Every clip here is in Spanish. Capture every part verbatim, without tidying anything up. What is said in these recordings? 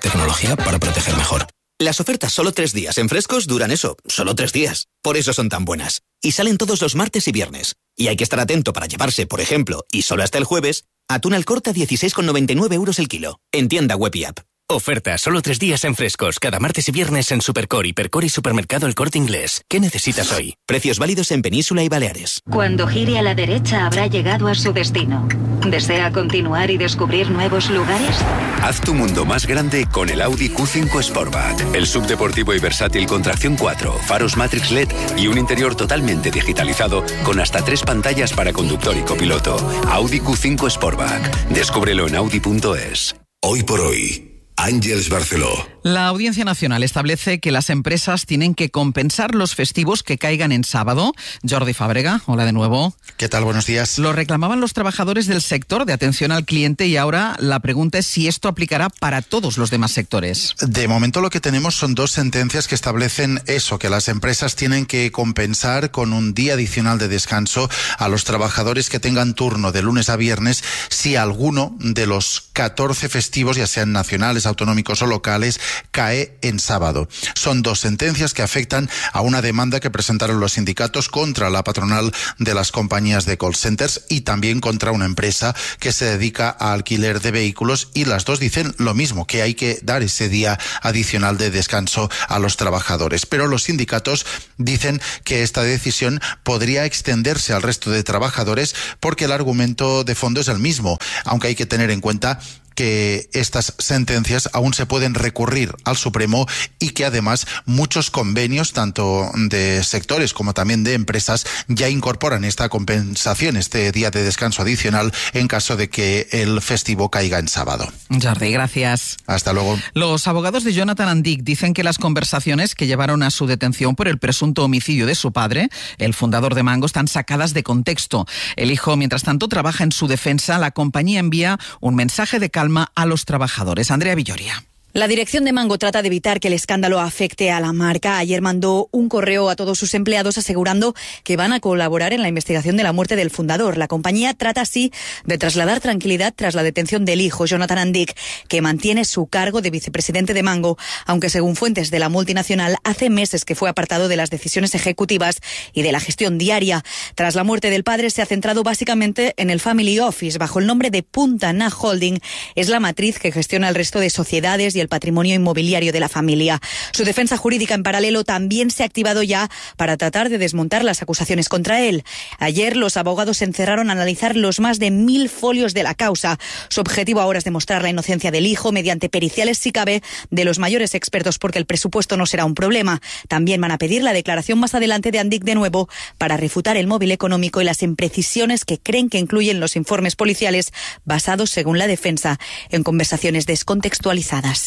tecnología para proteger mejor. Las ofertas solo tres días en Frescos duran eso, solo tres días. Por eso son tan buenas. Y salen todos los martes y viernes. Y hay que estar atento para llevarse, por ejemplo, y solo hasta el jueves, atún al corte a dieciséis con noventa y nueve euros el kilo. En tienda web y app. Oferta solo tres días en Frescos, cada martes y viernes en Supercore, Hipercore y Supermercado El Corte Inglés. ¿Qué necesitas hoy? Precios válidos en Península y Baleares. Cuando gire a la derecha habrá llegado a su destino. ¿Desea continuar y descubrir nuevos lugares? Haz tu mundo más grande con el Audi Q cinco Sportback. El subdeportivo y versátil con tracción cuatro, faros Matrix L E D y un interior totalmente digitalizado con hasta tres pantallas para conductor y copiloto. Audi Q cinco Sportback. Descúbrelo en audi punto es. Hoy por hoy, Àngels Barceló. La Audiencia Nacional establece que las empresas tienen que compensar los festivos que caigan en sábado. Jordi Fàbrega, hola de nuevo. ¿Qué tal? Buenos días. Lo reclamaban los trabajadores del sector de atención al cliente y ahora la pregunta es si esto aplicará para todos los demás sectores. De momento lo que tenemos son dos sentencias que establecen eso, que las empresas tienen que compensar con un día adicional de descanso a los trabajadores que tengan turno de lunes a viernes si alguno de los catorce festivos, ya sean nacionales, autonómicos o locales, cae en sábado. Son dos sentencias que afectan a una demanda que presentaron los sindicatos contra la patronal de las compañías de call centers y también contra una empresa que se dedica a alquiler de vehículos, y las dos dicen lo mismo, que hay que dar ese día adicional de descanso a los trabajadores. Pero los sindicatos dicen que esta decisión podría extenderse al resto de trabajadores porque el argumento de fondo es el mismo, aunque hay que tener en cuenta que estas sentencias aún se pueden recurrir al Supremo y que además muchos convenios, tanto de sectores como también de empresas, ya incorporan esta compensación, este día de descanso adicional en caso de que el festivo caiga en sábado. Jordi, gracias. Hasta luego. Los abogados de Jonathan Andic dicen que las conversaciones que llevaron a su detención por el presunto homicidio de su padre, el fundador de Mango, están sacadas de contexto. El hijo, mientras tanto, trabaja en su defensa. La compañía envía un mensaje de calma a los trabajadores. Andrea Villoria. La dirección de Mango trata de evitar que el escándalo afecte a la marca. Ayer mandó un correo a todos sus empleados asegurando que van a colaborar en la investigación de la muerte del fundador. La compañía trata así de trasladar tranquilidad tras la detención del hijo, Jonathan Andic, que mantiene su cargo de vicepresidente de Mango, aunque según fuentes de la multinacional hace meses que fue apartado de las decisiones ejecutivas y de la gestión diaria. Tras la muerte del padre se ha centrado básicamente en el Family Office bajo el nombre de Punta Na Holding. Es la matriz que gestiona el resto de sociedades y el patrimonio inmobiliario de la familia. Su defensa jurídica en paralelo también se ha activado ya para tratar de desmontar las acusaciones contra él. Ayer los abogados se encerraron a analizar los más de mil folios de la causa. Su objetivo ahora es demostrar la inocencia del hijo mediante periciales, si cabe, de los mayores expertos, porque el presupuesto no será un problema. También van a pedir la declaración más adelante de Andic de nuevo para refutar el móvil económico y las imprecisiones que creen que incluyen los informes policiales basados, según la defensa, en conversaciones descontextualizadas.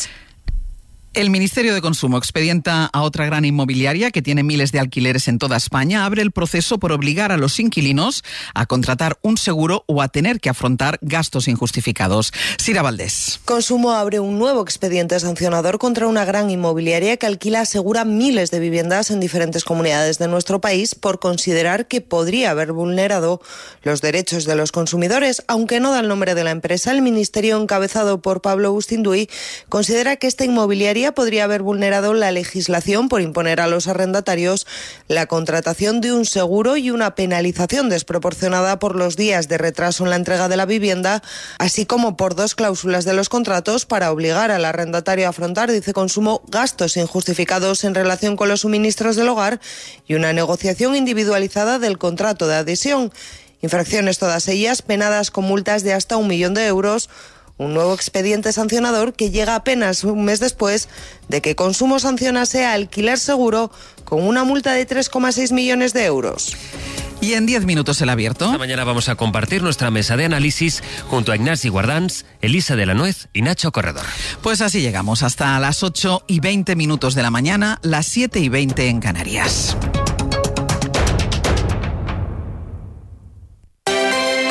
El Ministerio de Consumo expedienta a otra gran inmobiliaria que tiene miles de alquileres en toda España. Abre el proceso por obligar a los inquilinos a contratar un seguro o a tener que afrontar gastos injustificados. Sira Valdés. Consumo abre un nuevo expediente sancionador contra una gran inmobiliaria que alquila asegura miles de viviendas en diferentes comunidades de nuestro país por considerar que podría haber vulnerado los derechos de los consumidores. Aunque no da el nombre de la empresa, el Ministerio, encabezado por Pablo Bustinduy, considera que esta inmobiliaria podría haber vulnerado la legislación por imponer a los arrendatarios la contratación de un seguro y una penalización desproporcionada por los días de retraso en la entrega de la vivienda, así como por dos cláusulas de los contratos para obligar al arrendatario a afrontar, dice Consumo, gastos injustificados en relación con los suministros del hogar y una negociación individualizada del contrato de adhesión. Infracciones todas ellas penadas con multas de hasta un millón de euros. Un nuevo expediente sancionador que llega apenas un mes después de que Consumo sancionase a Alquiler Seguro con una multa de tres coma seis millones de euros. Y en diez minutos el abierto. Esta mañana vamos a compartir nuestra mesa de análisis junto a Ignasi Guardans, Elisa de la Nuez y Nacho Corredor. Pues así llegamos hasta las ocho y veinte minutos de la mañana, las siete y veinte en Canarias.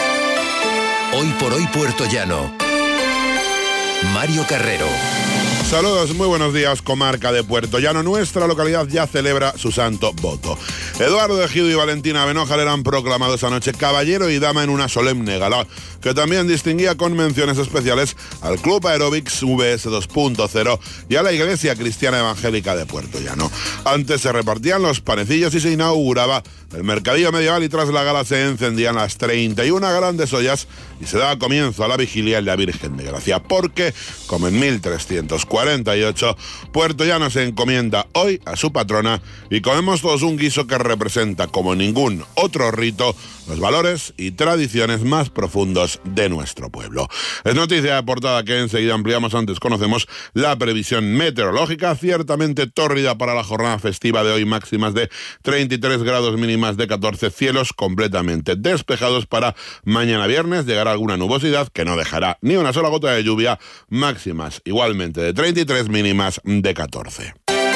Hoy por hoy Puerto Llano. Mario Carrero. Saludos, muy buenos días, comarca de Puerto Llano. Nuestra localidad ya celebra su santo voto. Eduardo Ejido y Valentina Benójar eran proclamados anoche caballero y dama en una solemne gala, que también distinguía con menciones especiales al Club Aerobics V S dos punto cero y a la Iglesia Cristiana Evangélica de Puerto Llano. Antes se repartían los panecillos y se inauguraba el mercadillo medieval, y tras la gala se encendían las treinta y una grandes ollas y se daba comienzo a la vigilia en la Virgen de Gracia, porque, como en mil trescientos cuarenta y ocho, Puerto Llano se encomienda hoy a su patrona y comemos todos un guiso que representa, como ningún otro rito, los valores y tradiciones más profundos de nuestro pueblo. Es noticia de portada que enseguida ampliamos. Antes conocemos la previsión meteorológica, ciertamente tórrida para la jornada festiva de hoy, máximas de treinta y tres grados, mínimas de catorce, cielos completamente despejados para mañana viernes. Llegará alguna nubosidad que no dejará ni una sola gota de lluvia, máximas igualmente de treinta y tres, mínimas de catorce.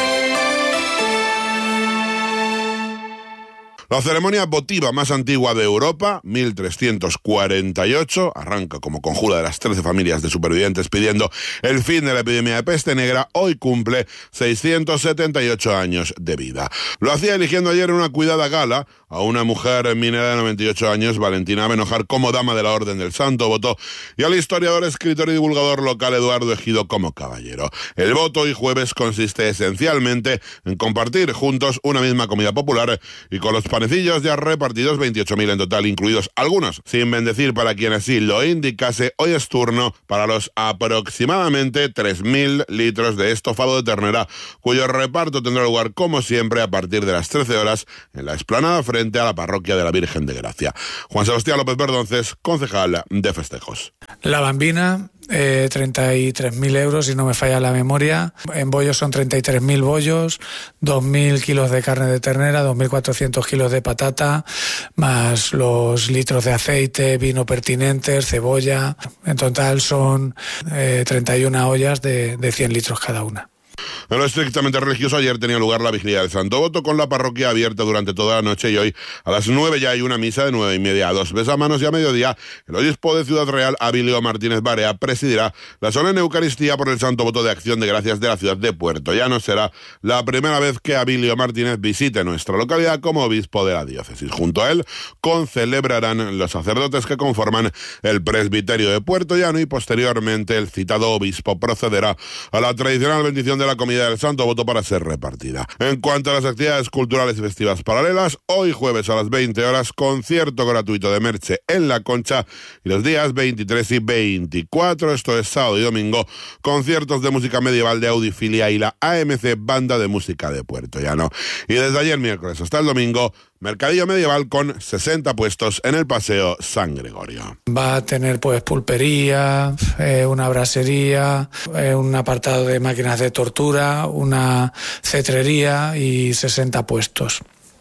La ceremonia votiva más antigua de Europa, mil trescientos cuarenta y ocho, arranca como conjura de las trece familias de supervivientes pidiendo el fin de la epidemia de peste negra. Hoy cumple seiscientos setenta y ocho años de vida. Lo hacía eligiendo ayer en una cuidada gala a una mujer minera de noventa y ocho años, Valentina Benójar, como dama de la Orden del Santo Voto, y al historiador, escritor y divulgador local Eduardo Ejido como caballero. El voto hoy jueves consiste esencialmente en compartir juntos una misma comida popular, y con los panecillos ya repartidos, veintiocho mil en total, incluidos algunos sin bendecir para quien así lo indicase, hoy es turno para los aproximadamente tres mil litros de estofado de ternera, cuyo reparto tendrá lugar, como siempre, a partir de las trece horas en la explanada frente a la parroquia de la Virgen de Gracia. Juan Sebastián López Verdonces, concejal de festejos. La bambina, eh, treinta y tres mil euros, si no me falla la memoria. En bollos son treinta y tres mil bollos, dos mil kilos de carne de ternera, dos mil cuatrocientos kilos de patata, más los litros de aceite, vino pertinentes, cebolla. En total son eh, treinta y una ollas de, de cien litros cada una. En lo estrictamente religioso, ayer tenía lugar la vigilia del Santo Voto, con la parroquia abierta durante toda la noche, y hoy a las nueve ya hay una misa de nueve y media a dos besamanos, y a mediodía el obispo de Ciudad Real, Abilio Martínez Barea, presidirá la solemne Eucaristía por el Santo Voto de Acción de Gracias de la ciudad de Puerto Llano. Será la primera vez que Abilio Martínez visite nuestra localidad como obispo de la diócesis. Junto a él concelebrarán los sacerdotes que conforman el presbiterio de Puerto Llano, y posteriormente el citado obispo procederá a la tradicional bendición de la comida del Santo Voto para ser repartida. En cuanto a las actividades culturales y festivas paralelas, hoy jueves a las veinte horas, concierto gratuito de Merche en La Concha, y los días veintitrés y veinticuatro, esto es sábado y domingo, conciertos de música medieval de Audifilia y la A M C Banda de Música de Puerto Llano. Y desde ayer miércoles hasta el domingo, mercadillo medieval con sesenta puestos en el Paseo San Gregorio. Va a tener pues pulpería, eh, una brasería, eh, un apartado de máquinas de tortura, una cetrería y sesenta puestos.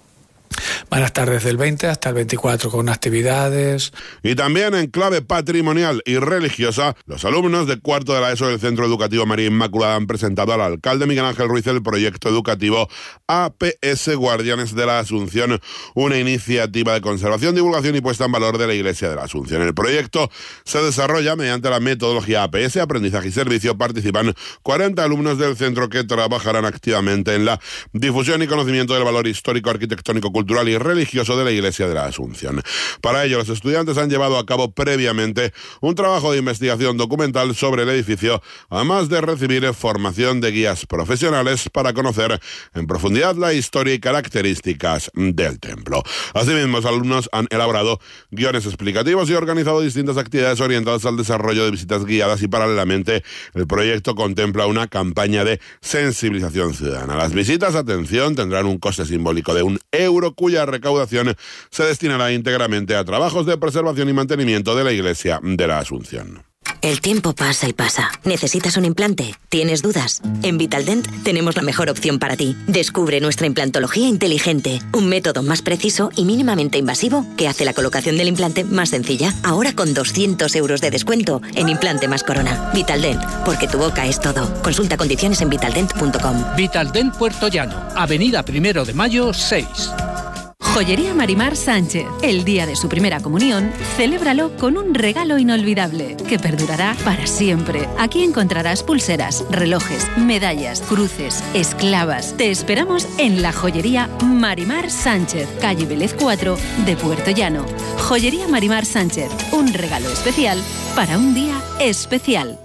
Van a estar desde el veinte hasta el veinticuatro con actividades. Y también en clave patrimonial y religiosa, los alumnos de cuarto de la ESO del Centro Educativo María Inmaculada han presentado al alcalde Miguel Ángel Ruiz el proyecto educativo A P S Guardianes de la Asunción, una iniciativa de conservación, divulgación y puesta en valor de la Iglesia de la Asunción. El proyecto se desarrolla mediante la metodología A P S, aprendizaje y servicio. Participan cuarenta alumnos del centro que trabajarán activamente en la difusión y conocimiento del valor histórico, arquitectónico, cultural y religioso de la Iglesia de la Asunción. Para ello, los estudiantes han llevado a cabo previamente un trabajo de investigación documental sobre el edificio, además de recibir formación de guías profesionales para conocer en profundidad la historia y características del templo. Asimismo, los alumnos han elaborado guiones explicativos y organizado distintas actividades orientadas al desarrollo de visitas guiadas, y paralelamente el proyecto contempla una campaña de sensibilización ciudadana. Las visitas, atención, tendrán un coste simbólico de un euro, cuya recaudación se destinará íntegramente a trabajos de preservación y mantenimiento de la Iglesia de la Asunción. El tiempo pasa y pasa. ¿Necesitas un implante? ¿Tienes dudas? En Vitaldent tenemos la mejor opción para ti. Descubre nuestra implantología inteligente, un método más preciso y mínimamente invasivo que hace la colocación del implante más sencilla. Ahora con doscientos euros de descuento en implante más corona. Vitaldent, porque tu boca es todo. Consulta condiciones en vitaldent punto com. Vitaldent Puerto Llano, Avenida Primero de Mayo seis. Joyería Marimar Sánchez. El día de su primera comunión, celébralo con un regalo inolvidable que perdurará para siempre. Aquí encontrarás pulseras, relojes, medallas, cruces, esclavas. Te esperamos en la Joyería Marimar Sánchez, calle Vélez cuatro de Puerto Llano. Joyería Marimar Sánchez. Un regalo especial para un día especial.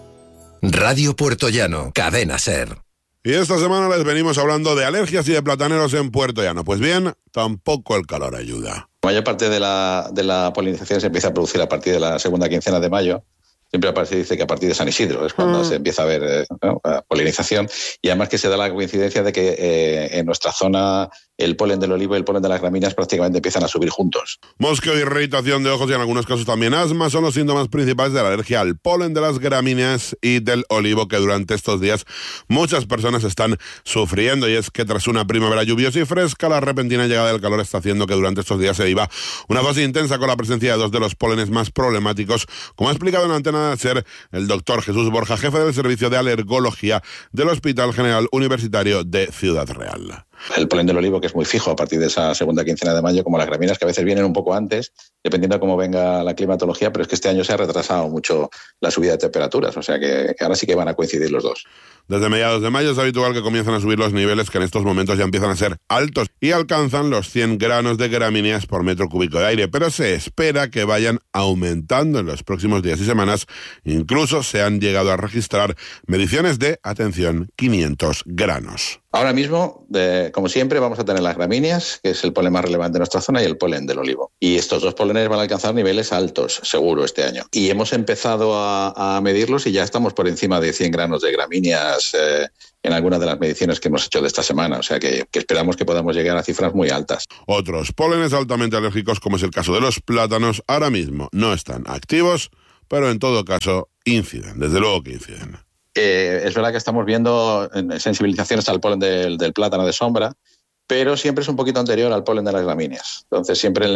Radio Puerto Llano, Cadena SER. Y esta semana les venimos hablando de alergias y de plataneros en Puerto Llano. Pues bien, tampoco el calor ayuda. La mayor parte de la, de la polinización se empieza a producir a partir de la segunda quincena de mayo. Siempre aparece, dice que a partir de San Isidro es cuando mm. se empieza a ver eh, ¿no? la polinización. Y además que se da la coincidencia de que eh, en nuestra zona el polen del olivo y el polen de las gramíneas prácticamente empiezan a subir juntos. Mosqueo, irritación de ojos y en algunos casos también asma son los síntomas principales de la alergia al polen de las gramíneas y del olivo, que durante estos días muchas personas están sufriendo. Y es que tras una primavera lluviosa y fresca, la repentina llegada del calor está haciendo que durante estos días se viva una fase intensa con la presencia de dos de los polenes más problemáticos, como ha explicado en Antena de SER el doctor Jesús Borja, jefe del servicio de alergología del Hospital General Universitario de Ciudad Real. El polen del olivo, que es muy fijo a partir de esa segunda quincena de mayo, como las gramíneas, que a veces vienen un poco antes, dependiendo de cómo venga la climatología, pero es que este año se ha retrasado mucho la subida de temperaturas, o sea que ahora sí que van a coincidir los dos. Desde mediados de mayo es habitual que comiencen a subir los niveles, que en estos momentos ya empiezan a ser altos y alcanzan los cien granos de gramíneas por metro cúbico de aire, pero se espera que vayan aumentando en los próximos días y semanas. Incluso se han llegado a registrar mediciones de, atención, quinientos granos. Ahora mismo, de, como siempre, vamos a tener las gramíneas, que es el polen más relevante de nuestra zona, y el polen del olivo. Y estos dos polenes van a alcanzar niveles altos, seguro, este año. Y hemos empezado a, a medirlos y ya estamos por encima de cien granos de gramíneas eh, en algunas de las mediciones que hemos hecho de esta semana. O sea que, que esperamos que podamos llegar a cifras muy altas. Otros polenes altamente alérgicos, como es el caso de los plátanos, ahora mismo no están activos, pero en todo caso inciden, desde luego que inciden. Eh, es verdad que estamos viendo sensibilizaciones al polen del, del plátano de sombra, pero siempre es un poquito anterior al polen de las gramíneas. Entonces siempre